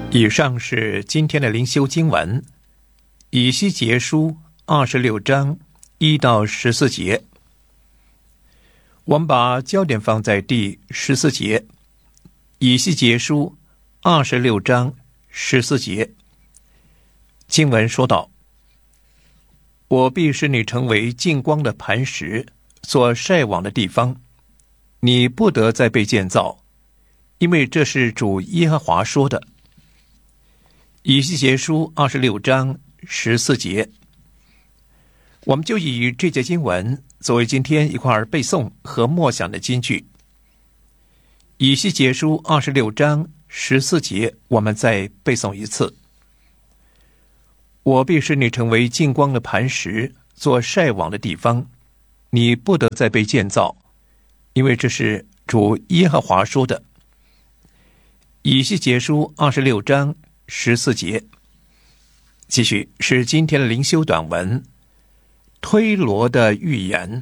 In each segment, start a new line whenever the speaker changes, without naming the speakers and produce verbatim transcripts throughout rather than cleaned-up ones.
以上是今天的灵修经文，以西结书二十六章一到十四节。我们把焦点放在第十四节，以西结书二十六章十四节。经文说道：我必使你成为净光的磐石，做晒网的地方，你不得再被建造，因为这是主耶和华说的。以西结书二十六章十四节，我们就以这节经文作为今天一块儿背诵和默想的金句。以西结书二十六章十四节，我们再背诵一次：我必使你成为净光的磐石，做晒网的地方，你不得再被建造，因为这是主耶和华说的。以西结书二十六章十四节。继续是今天的灵修短文，推罗的预言。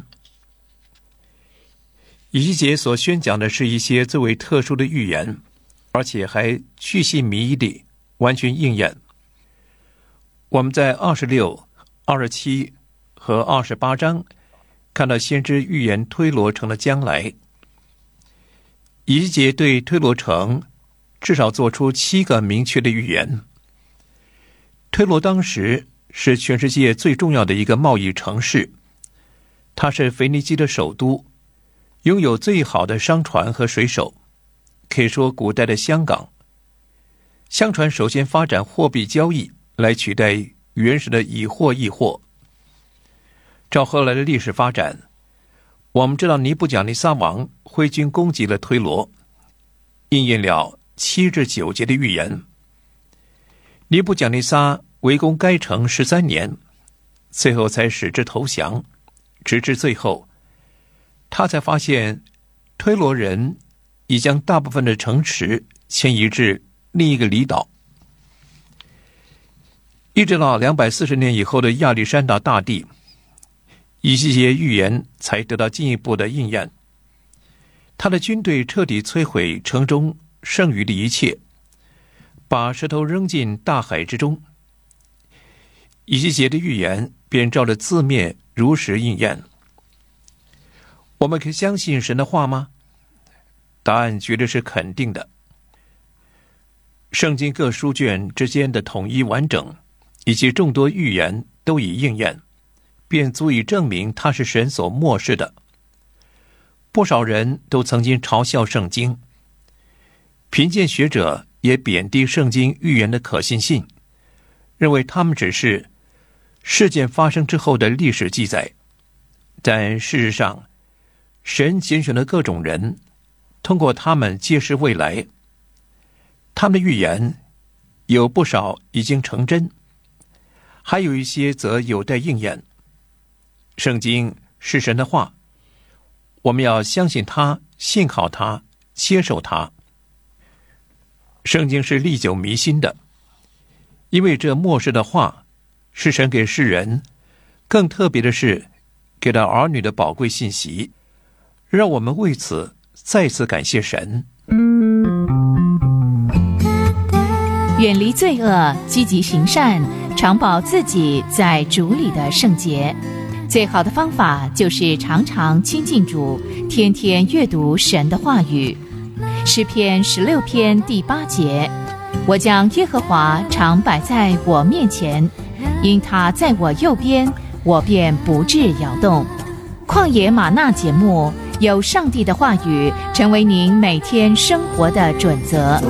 以西结所宣讲的是一些最为特殊的预言，而且还巨细靡遗地完全应验。我们在二十六、二十七和二十八章看到先知预言推罗城的将来。以西结对推罗城至少做出七个明确的预言。推罗当时是全世界最重要的一个贸易城市，它是腓尼基的首都，拥有最好的商船和水手，可以说古代的香港。相传首先发展货币交易来取代原始的以货易货。照后来的历史发展，我们知道尼布甲尼撒王挥军攻击了推罗，应验了七至九节的预言。尼布甲尼撒围攻该城十三年，最后才使之投降，直至最后，他才发现推罗人已将大部分的城池迁移至另一个离岛。一直到两百四十年以后的亚历山大大帝，以西结预言才得到进一步的应验。他的军队彻底摧毁城中剩余的一切，把石头扔进大海之中。以西结的预言便照着字面如实应验。我们可以相信神的话吗？答案绝对是肯定的。圣经各书卷之间的统一完整，以及众多预言都已应验，便足以证明它是神所默示的。不少人都曾经嘲笑圣经，贫贱学者也贬低圣经预言的可信性，认为他们只是事件发生之后的历史记载。但事实上，神拣选了各种人，通过他们揭示未来。他们的预言有不少已经成真，还有一些则有待应验。圣经是神的话，我们要相信它，信靠它，接受它。圣经是历久弥新的，因为这末世的话是神给世人，更特别的是给到儿女的宝贵信息，让我们为此再次感谢神。
远离罪恶，积极行善，常保自己在主里的圣洁。最好的方法就是常常亲近主，天天阅读神的话语。诗篇十六篇第八节：我将耶和华常摆在我面前，因他在我右边，我便不致摇动。旷野吗哪节目，有上帝的话语成为您每天生活的准则。